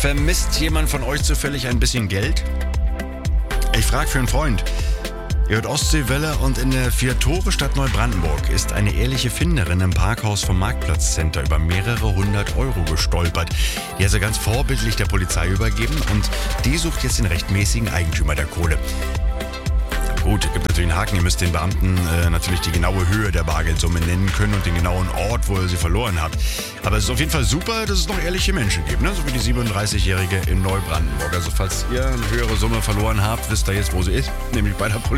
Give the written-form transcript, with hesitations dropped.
Vermisst jemand von euch zufällig ein bisschen Geld? Ich frage für einen Freund. Ihr hört Ostseewelle und in der Vier-Tore-Stadt Neubrandenburg ist eine ehrliche Finderin im Parkhaus vom Marktplatzcenter über mehrere 100 Euro gestolpert. Die hat sie ganz vorbildlich der Polizei übergeben und die sucht jetzt den rechtmäßigen Eigentümer der Kohle. Gut, gibt natürlich einen Haken. Ihr müsst den Beamten natürlich die genaue Höhe der Bargeldsumme nennen können und den genauen Ort, wo ihr sie verloren habt. Aber es ist auf jeden Fall super, dass es noch ehrliche Menschen gibt, ne? So wie die 37-Jährige in Neubrandenburg. Also falls ihr eine höhere Summe verloren habt, wisst ihr jetzt, wo sie ist, nämlich bei der Polizei.